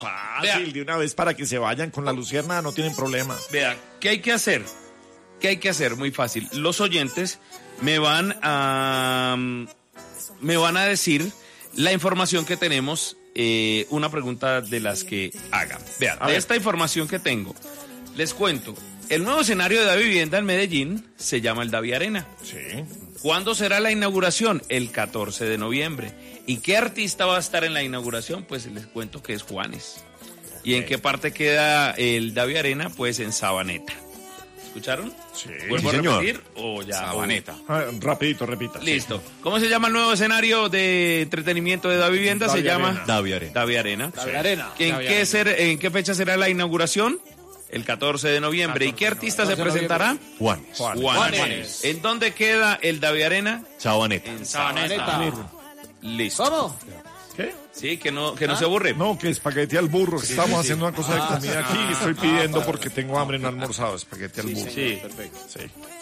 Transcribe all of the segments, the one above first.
Fácil, Vea. de una vez para que se vayan con la luciérnaga, no tienen problema. Vea, ¿qué hay que hacer? ¿Qué hay que hacer? Muy fácil. Los oyentes me van a decir la información que tenemos, una pregunta de las que hagan. Vea, de esta información que tengo, les cuento. El nuevo escenario de la vivienda en Medellín se llama el Davi Arena. Sí. ¿Cuándo será la inauguración? El 14 de noviembre. ¿Y qué artista va a estar en la inauguración? Pues les cuento que es Juanes. ¿Y en qué parte queda el Davi Arena? Pues en Sabaneta. ¿Escucharon? Sí. ¿Vuelvo a señor. repetir o ya? Sabaneta. Rapidito, repita. Listo. ¿Cómo se llama el nuevo escenario de entretenimiento de Davi Vivienda? Davi Se llama Arena. Davi Arena. Davi Arena. Davi Arena. ¿En qué fecha será la inauguración? El 14 de noviembre. ¿Y qué artista se presentará? Juanes. Juanes. ¿En dónde queda el Davi Arena? Sabaneta. En Sabaneta. Listo. ¿Cómo? ¿Qué? Sí, que no se aburre. No, que espagueti al burro, que estamos haciendo una cosa de comida aquí y estoy pidiendo porque tengo hambre, no he almorzado, espagueti al burro. Sí. Perfecto. Sí.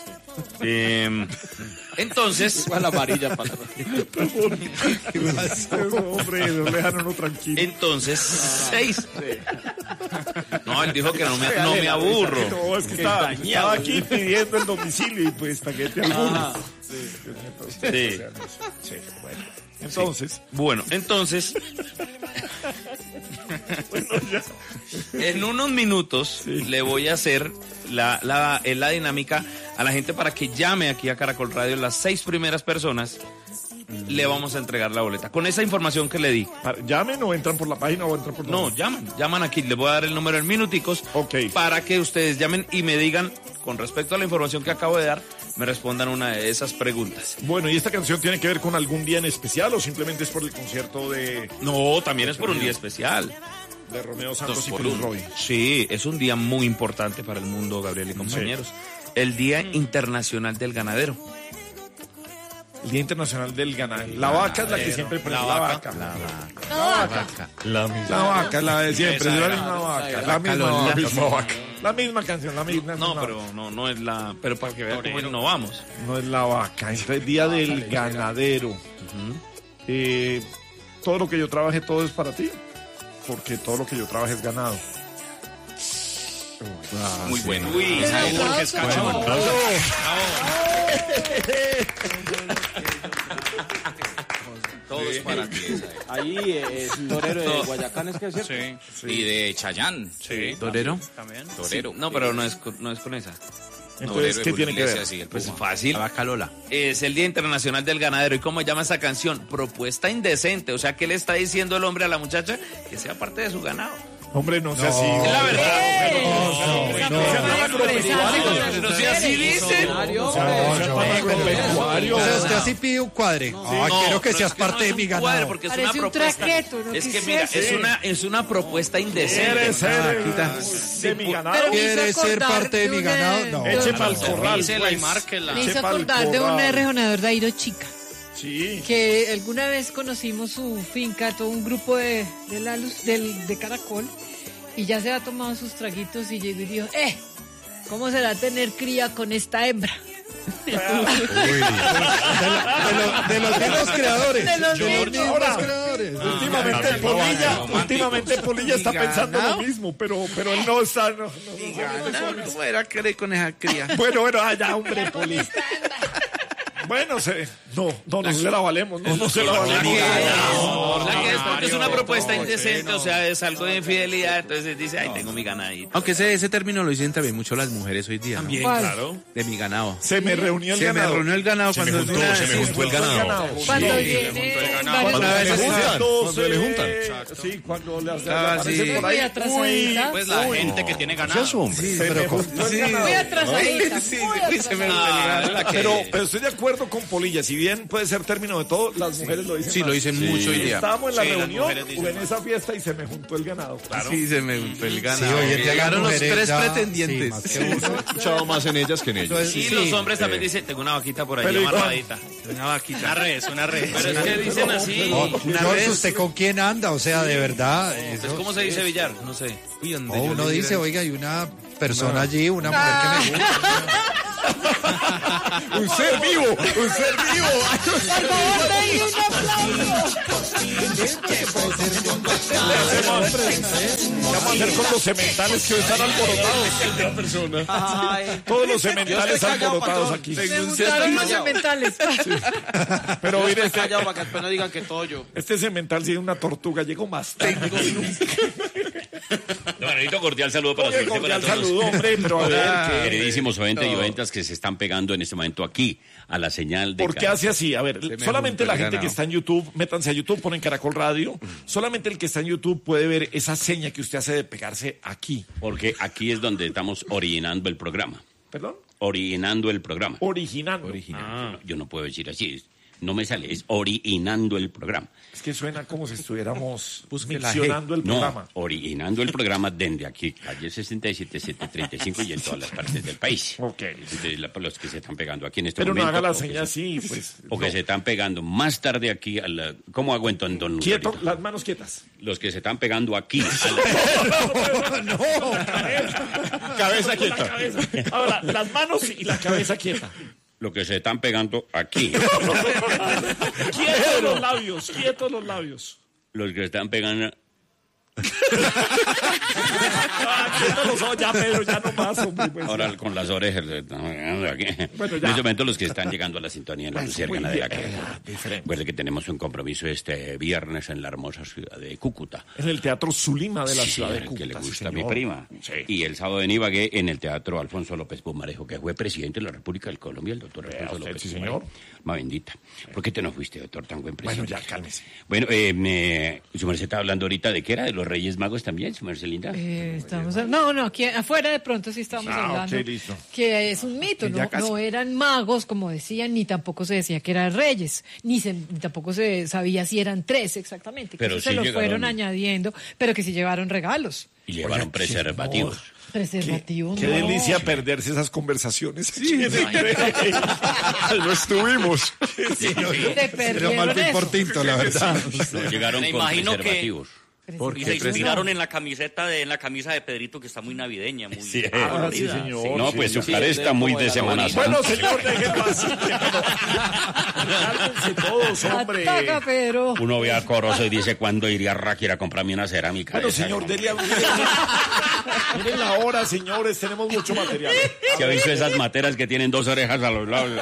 Entonces, Igual amarilla para Hombre, no le dejan uno tranquilo. entonces, 6. No, él dijo que no me aburro. No, es que estaba aquí pidiendo el domicilio y pues espagueti al burro. Sí. Sí, bueno. Entonces, Bueno, entonces, en unos minutos le voy a hacer la dinámica a la gente para que llame aquí a Caracol Radio. Las 6 primeras personas le vamos a entregar la boleta. Con esa información que le di. llamen o entran por la página o entran por No, llaman aquí. Les voy a dar el número en minuticos. Ok. Para que ustedes llamen y me digan, con respecto a la información que acabo de dar, me respondan una de esas preguntas. Bueno, ¿y esta canción tiene que ver con algún día en especial o simplemente es por el concierto de No, también es por un día especial. Romeo Santos y por Cruz uno. Roy? Sí, es un día muy importante para el mundo, Gabriel y compañeros. El Día Internacional del Ganadero. El Día Internacional del Ganadero. La vaca es la que siempre pone la vaca. La La vaca, la de siempre, es la misma vaca. La misma vaca. La misma canción, la misma. No, pero no es la... Pero para que vean cómo innovamos. No es la vaca, es el Día del Ganadero. Todo lo que yo trabaje, todo es para ti. Porque todo lo que yo trabaje es ganado. Muy bueno. Uy, Porque es cacho. Todo es para ti. Ahí es torero de Guayacán, es que es cierto. Sí. Y de Chayán. Sí. ¿Torero? También. Torero. No, pero no es con esa. Entonces, ¿qué tiene que ver? Pues fácil. La vaca Lola. Es el Día Internacional del Ganadero. ¿Y cómo llama esa canción? Propuesta indecente. O sea, ¿qué le está diciendo el hombre a la muchacha? Que sea parte de su ganado. Hombre, no sea así. Es la verdad. No sé, así dicen. Agropecuario, O sea, usted así pide un cuadre. Quiero que seas parte de mi ganado. Porque es Parece una un propuesta. traqueto, ¿no? Es ¿Qué que es mira, eso? es una propuesta indecente. ¿Quiere ser de mi ganado? Pero me hizo ¿Quieres ser acordar parte de mi una- ganado? No. Eche pa'l corral, Dísela y pues. márquela. Me hizo Eche pa'l acordar de un corral. rejonador de Airo Chica, Sí. que alguna vez conocimos su finca, todo un grupo de la luz de Caracol, y ya se ha tomado sus traguitos y llegó y dijo, ¿cómo será tener cría con esta hembra? De los mismos creadores. De los mismos mismos. creadores. Últimamente Polilla está pensando lo mismo, pero él no está. No. ¿Cómo era que con esa cría? Bueno, allá, hombre, Poli. Bueno, no se la valemos, no se la valemos. La que es porque es una propuesta indecente, o sea, es algo de infidelidad, entonces dice, ay, tengo mi ganadito. Aunque ese término lo dicen también mucho las mujeres hoy día. ¿no? ¿Cuál? Claro. De mi ganado. Se me reunió el Se me ganado. reunió el ganado cuando juntó el ganado. Cuando Sí. viene Cuando Una vez le así juntan, estaban. Cuando le juntan. Sí, cuando le Ah, aparecen sí. por ahí. Muy atrasadita. Pues la gente que tiene ganado. Se me juntó el ganado. Muy atrasadita. Pero estoy de acuerdo con Polilla. Si bien puede ser término de todo, las mujeres lo dicen. Sí, más. lo dicen mucho hoy día. Estábamos en la Sí, las reunión mujeres dicen o en esa fiesta y se me juntó el ganado. Sí, se me juntó el Sí, ganado. hoy en día Llegaron las los mujeres 3 ya- pretendientes. sí, más que uno. He escuchado más en ellas que en ellos. Y los hombres también dicen, tengo una vaquita por Pero allí igual- amarradita. Una vaquita. Una res. Pero es que dicen así. George, ¿usted con quién anda? O sea, de verdad. Pues, ¿cómo se dice billar? No sé. Uy, ¿dónde No, yo uno le dice, diera- oiga, hay una persona allí, una mujer que me gusta. Un ser vivo, un ser vivo. Por favor, denle un aplauso. ¿Qué vamos a hacer con los sementales que hoy están alborotados? Ay, Todos los sementales alborotados aquí. Me gustaron los sementales. Pero mire, estoy callado para que después no digan que todo yo. este semental tiene una tortuga, llegó más tarde. Don Anito, cordial saludo para Oye, usted y para cordial todos. saludo, hombre, pero a ver, ¿qué? Queridísimos oyentes y oyentas que se están pegando en este momento aquí a la señal de ¿Por qué Caracol. hace así? A ver, me solamente junta la el gente ganado. que está en YouTube, métanse a YouTube, ponen Caracol Radio. Solamente el que está en YouTube puede ver esa seña que usted hace de pegarse aquí. Porque aquí es donde estamos originando el programa. ¿Perdón? Originando el programa. Originando. Yo no puedo decir así. No me sale. Es originando el programa. Es que suena como si estuviéramos Busque la miccionando el programa. No, originando el programa desde aquí, calle 67, 735 y en todas las partes del país. Ok. Entonces, los que se están pegando aquí en este Pero no momento. haga la o que seña se- así, pues. O que no. se están pegando más tarde aquí a la... ¿Cómo hago entonces, don Quieto, Lugarito? las manos quietas. Los que se están pegando aquí a la... Cabeza quieta. Ahora, las manos y la cabeza quieta. Los que se están pegando aquí. Quietos los labios, quietos los labios. Los que están pegando... Quietos los ojos, ya, Pedro, ya no más, hombre. Pues, Ahora ya. con las orejas. Aquí. Bueno, En ya. este momento los que están llegando a la sintonía en la Pues, luciérgana muy de la bien, Caracol. diferente. Recuerde que tenemos un compromiso este viernes en la hermosa ciudad de Cúcuta. En el Teatro Zulima de la Sí, ciudad de el Cúcuta. que le sí, gusta a mi señor. prima. Sí. Y el sábado en Ibagué en el Teatro Alfonso López Pumarejo, que fue presidente de la República del Colombia, el doctor Vea Alfonso usted, López sí, Pumarejo. señor. Ma bendita. ¿Por qué te no fuiste, doctor, tan buen Bueno, presidente? ya, cálmese. Bueno, su merced estaba hablando ahorita de qué era, de los Reyes Magos también, su merced linda. No, aquí afuera de pronto sí estamos hablando. ok, listo. Que es un mito, Ya no, casi. no eran magos, como decían, ni tampoco se decía que eran reyes, ni tampoco se sabía si eran tres exactamente. Que Pero eso sí se lo llegaron- fueron añadiendo, pero que sí llevaron regalos. Y llevaron preservativos. Preservativos, Qué no. delicia perderse esas conversaciones. Sí, no estuvimos. Se Pero perdieron mal fui eso. por tinto, la verdad. No, llegaron Me con imagino que- preservativos. Y se inspiraron en la camisa de Pedrito, que está muy navideña, muy Sí. Ah, sí, colorida. señor. No, sí, pues su sí. cara está muy de Semana Santa. Bueno, señor, déjenlo así. Cálmense todos, hombre. Ataca, Pedro. Uno ve a Corozo y dice, ¿cuándo iría Raki a comprarme una cerámica? Bueno, de esa? señor, dele a... Miren la hora, señores, tenemos mucho material. ¿Se ha visto esas materas que tienen dos orejas a los lados?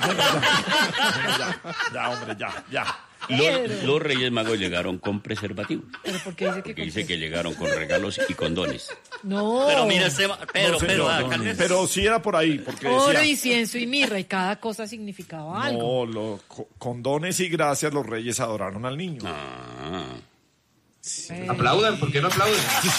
Ya, hombre, ya. Los Reyes Magos llegaron con preservativos. Pero porque dice que Porque dice que llegaron con regalos y condones. no. Pero mira, Pedro, No, señor, cálmese. pero sí era por ahí, porque Oro, decía... incienso y mirra, y cada cosa significaba algo. No, con dones y gracias los reyes adoraron al niño. Ah. Aplaudan, ¿por qué no aplauden?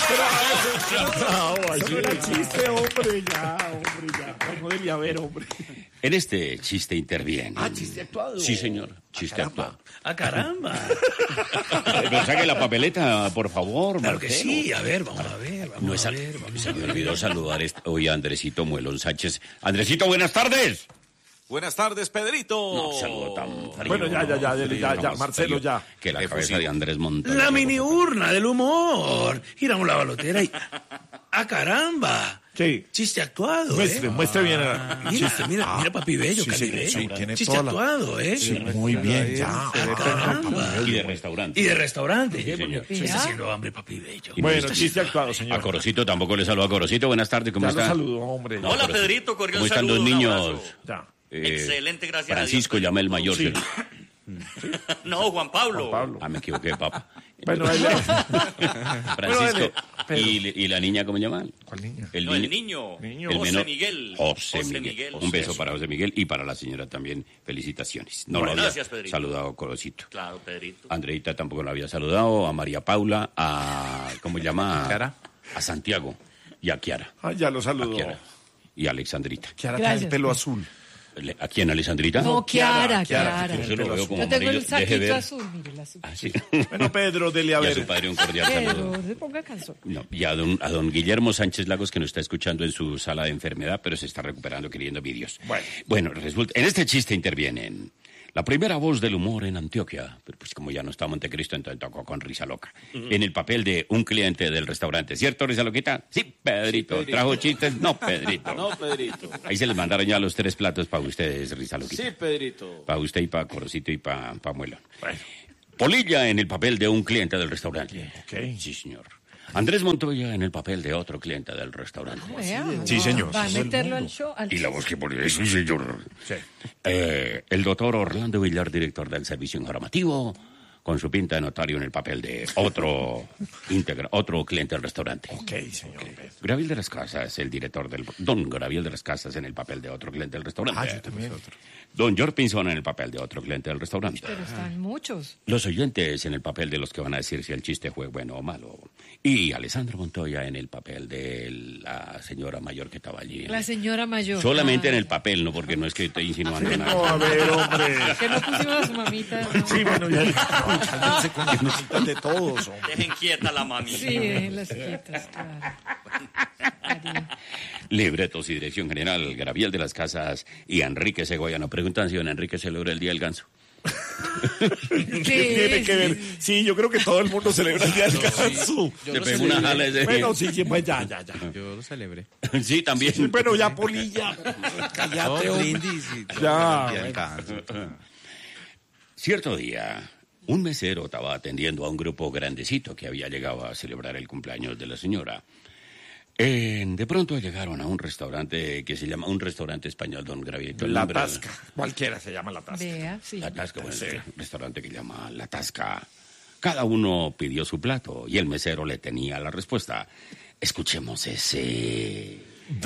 Eso no era chiste, hombre, ya. No debía haber, hombre. En este chiste interviene. Chiste actuado. Sí, señor. Chiste actuado. ¡Ah, caramba! Pero saque la papeleta, por favor, Claro que Marcelo. sí, a ver, vamos a ver. No es se me olvidó saludar hoy a Andresito Muelón Sánchez. Andresito, buenas tardes. Buenas tardes, Pedrito. No, saludo tan frío. Bueno, ya, frío, ya, más Marcelo, frío ya. Que la cabeza de Andrés Montoya. La mini urna del humor. Giramos la balotera y... ¡Ah, caramba! Sí. Chiste actuado, Muestre bien. Mira, mira, Papi Bello, sí, Cali sí, Bello. sí, tiene Chiste toda la- actuado, Sí, muy bien, ya. Caramba. Y de restaurante. Y de restaurante, señor. Me está haciendo hambre, Papi Bello. Y Bueno, me- chiste actuado, A señor. Corocito tampoco le saludo a Corocito. Buenas tardes, ¿cómo Ya lo está? saludó, hombre. No, Hola, pero- Pedrito, cordial ¿Cómo están saludo, los un niños? abrazo. Ya. Excelente, gracias Francisco, a Dios. llame el mayor. Sí. No, Juan Pablo. Pablo. Ah, me equivoqué, papá. Bueno, ahí Francisco. Pero- ¿Y la niña cómo se llama? ¿Cuál niña? El No, el niño. Niño. El José menor. Miguel. José Miguel. Un beso para José Miguel y para la señora también. Felicitaciones. No Bueno, lo había gracias, Pedrito. saludado, Corocito. Claro, Pedrito. Andreita tampoco lo había saludado. A María Paula, a... ¿Cómo se llama? Kiara. A Santiago y a Kiara. Ah, ya lo saludó. Kiara. Y a Alexandrita. Kiara tiene el Gracias. pelo azul. ¿A quién, Alexandrita? No, Kiara. Yo se lo veo como Yo tengo el amarillo. Deje saquito ver. azul, mire, el azul. Ah, sí. Bueno, Pedro, dele a Y a ver. su padre un cordial saludo. Pero se ponga calzón. No, y a don Guillermo Sánchez Lagos, que nos está escuchando en su sala de enfermedad, pero se está recuperando queriendo vídeos. Bueno, resulta, en este chiste intervienen La primera voz del humor en Antioquia, pero pues como ya no está Montecristo, entonces tocó con Risa Loca. En el papel de un cliente del restaurante. ¿Cierto, Risa Loquita? Sí, Pedrito. Pedrito. ¿Trajo chistes? No, Pedrito. No, Pedrito. Ahí se les mandaron ya los 3 platos para ustedes, Risa Loquita. Sí, Pedrito. Para usted y para Corocito y para Muelón. Polilla en el papel de un cliente del restaurante. Ok. Sí, señor. Andrés Montoya en el papel de otro cliente del restaurante. Vea, Sí, señor. Va a Eso es el meterlo al mundo. show. Y la voz que pone eso, señor. Sí. El doctor Orlando Villar, director del servicio informativo, con su pinta de notario en el papel de otro cliente del restaurante. Ok, señor. Graviel de las Casas, el director del... Don Graviel de las Casas en el papel de otro cliente del restaurante. Ah, yo también. Don George Pinzón en el papel de otro cliente del restaurante. Pero están muchos. Los oyentes en el papel de los que van a decir si el chiste fue bueno o malo. Y Alessandro Montoya en el papel de la señora mayor que estaba allí. La señora mayor. Solamente en Ay, el papel, no porque no es que estoy insinuando No, nada. a ver, hombre. Que no pusimos a su mamita. ¿no? Sí, bueno, ya. Cállense con las cositas de todos, hombre. Dejen quieta la mami. Sí, las quietas, claro. Cariño. Libretos y dirección general, Graviel de las Casas y Enrique Segoya. Nos preguntan si don Enrique celebra el Día del Ganso. Sí, Tiene que ver. sí. Sí, yo creo que todo el mundo celebra el día del ganso. Le pegó una jala ese. Bueno, sí, sí, pues ya. Yo lo celebré. Sí, también. Sí, pero ya, Polilla. Cállate, hombre. brindis y todo. Ya, Y al bueno. canso. Cierto día, un mesero estaba atendiendo a un grupo grandecito que había llegado a celebrar el cumpleaños de la señora. De pronto llegaron a un restaurante que se llama un restaurante español, don Gravito. La Tasca. Cualquiera se llama La Tasca. Vea, sí. La Tasca, bueno, un restaurante que llama La Tasca. Cada uno pidió su plato y el mesero le tenía la respuesta. Escuchemos ese...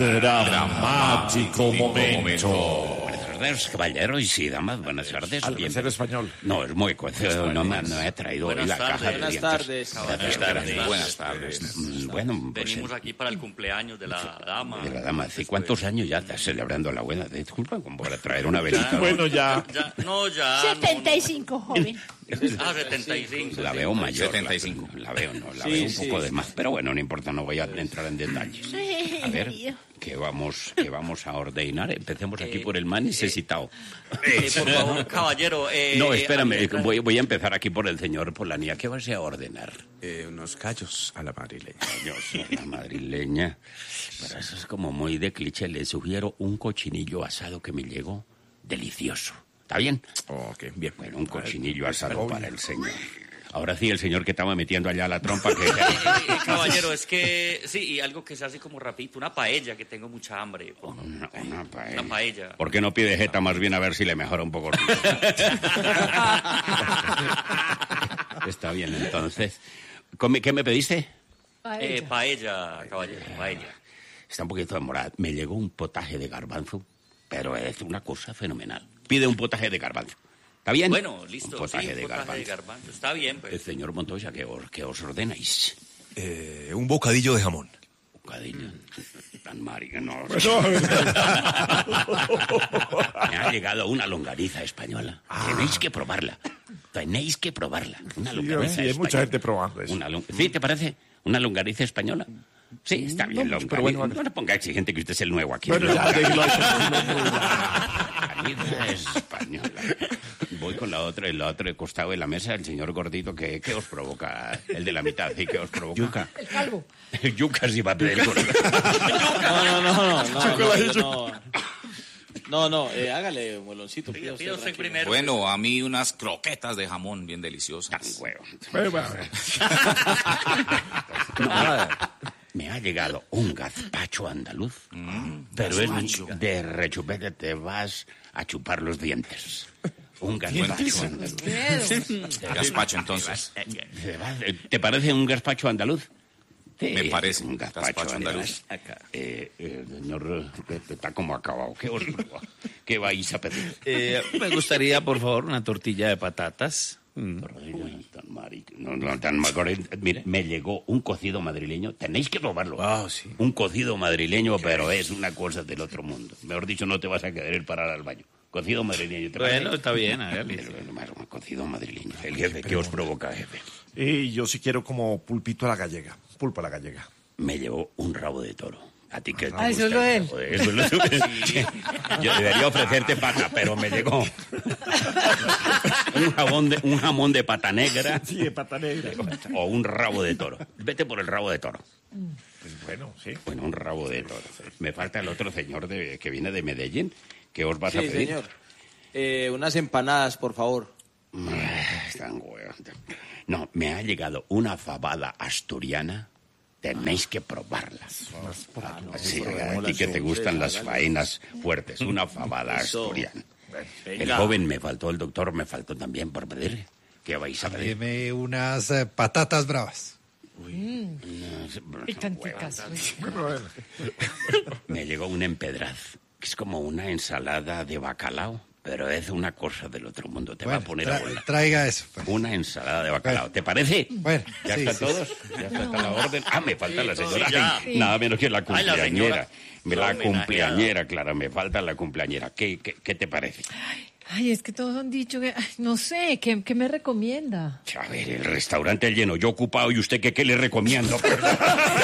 Dramático momento. Buenas tardes, caballeros y damas, buenas tardes. Al Bien. mesero español. No, es muy cuento. No he traído hoy Buenas la tardes. caja de Buenas dientes. tardes. Buenas tardes. Buenas tardes. Bueno, pues, Venimos aquí para el cumpleaños de la dama. de la dama, ¿hace cuántos años ya estás celebrando la abuela? Disculpa, como para traer una velita. Bueno, ya. Ya, no, ya. 75, joven. Ah, 75. La veo mayor. 75. La veo, no, la Sí, veo un sí, poco sí. de más. Pero bueno, no importa, no voy a entrar en detalles. A ver, ¿qué vamos a ordenar? Empecemos aquí por el más necesitado. Por favor, caballero. No, espérame, voy a empezar aquí por el señor Polanía. ¿Qué vas a ordenar? Unos callos a la madrileña. Yo soy la madrileña. Pero eso es como muy de cliché. Le sugiero un cochinillo asado que me llegó delicioso. ¿Está bien? Ok, bien. Bueno, un cochinillo asado para el señor. Ahora sí, el señor que estaba metiendo allá la trompa que... Caballero, es que sí, y algo que se hace como rapidito, una paella, que tengo mucha hambre. Una paella. Una paella. ¿Por qué no pide jeta más bien a ver si le mejora un poco? Está bien, entonces. ¿Qué me pediste? Paella, caballero, paella. Está un poquito demorada. Me llegó un potaje de garbanzo, pero es una cosa fenomenal. Pide un potaje de garbanzo. ¿Está bien? Bueno, listo. Un potaje, sí, de, potaje garbanzo. de garbanzo. Está bien, pues. Señor Montoya, ¿qué os ordenáis? Un bocadillo de jamón. Bocadillo. Tan marica, no. Me ha llegado una longaniza española. Tenéis que probarla. Tenéis que probarla. Una longaniza Sí, hay mucha española. gente probando eso. ¿Sí, te parece? ¿Una longaniza española? Sí, está bien, longaniza. pero bueno, no le ponga exigente que usted es el nuevo aquí. Bueno, ya, déjelo ahí. Longaniza española. Voy con la otra, y la otra costado de la mesa, el señor gordito, ¿qué os provoca? El de la mitad, ¿sí? ¿Qué os provoca? Yuca. El calvo. Yuca sí va a pedir gordo. No, hágale, mueloncito. Pida usted tranquilo. primero. Bueno, a mí unas croquetas de jamón bien deliciosas. Tan huevo. Bueno, Me ha llegado un gazpacho andaluz, pero es de rechupete, te vas a chupar los dientes. Un gazpacho andaluz. Gazpacho, entonces. ¿Te parece un gazpacho andaluz? Sí, Me parece un gazpacho andaluz. Señor, está como acabado. ¿Qué vais a pedir? Me gustaría, por favor, una tortilla de patatas. Tan marico. No, tan marico. Mire, me llegó un cocido madrileño. Tenéis que probarlo. Ah, sí. Un cocido madrileño, pero es una cosa del otro mundo. Mejor dicho, no te vas a querer parar al baño. Cocido madrileño. ¿te Bueno, parece? está bien, hágale. Un cocido madrileño. El jefe, ¿qué os provoca, jefe? y yo sí quiero como pulpito a la gallega. Pulpo a la gallega. Me llevó un rabo de toro. A ti que te Ah, gusta solo el él. rabo de- eso es lo suyo. Yo debería ofrecerte pata, pero me llegó un jamón de pata negra. Sí, de pata negra. O un rabo de toro. Vete por el rabo de toro. Pues bueno, sí. Bueno, un rabo de toro. Me falta el otro señor que viene de Medellín. ¿Qué os vas a Sí, pedir? señor. Unas empanadas, por favor. Están huevos. No, me ha llegado una fabada asturiana. Tenéis que probarlas. Sí, a ti que te gustan las faenas fuertes. Una fabada Eso. asturiana. El Venga. joven me faltó, el doctor me faltó también por pedir. ¿Qué vais a pedir? Deme unas patatas bravas. Picanticas. Me llegó un empedraz, que es como una ensalada de bacalao, pero es una cosa del otro mundo. Te va a Bueno, poner a volar. traiga eso. Pues. Una ensalada de bacalao. ¿Te parece? Bueno, ¿Ya sí, están sí, todos? ¿Ya está la orden? Ah, me falta la señora. ya. Ay, nada menos que la Ay, la cumpleañera. señora. La La cumpleañera, claro, me falta la cumpleañera. ¿Qué te parece? Ay, es que todos han dicho que, ay, no sé, ¿qué me recomienda? A ver, el restaurante lleno, yo ocupado y usted qué le recomiendo.